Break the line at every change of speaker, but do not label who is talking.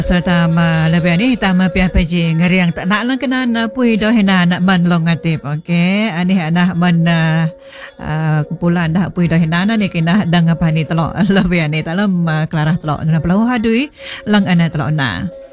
Serta lebih ni tama pia peji ngeriang tak nak lang kena na pui dah hina nak man long atip okey ani anak man kumpulan dah pui dah hina ni kena dang apa ni telok lebih ni tak lem kelarah telok na pelau hadui lang ana telok na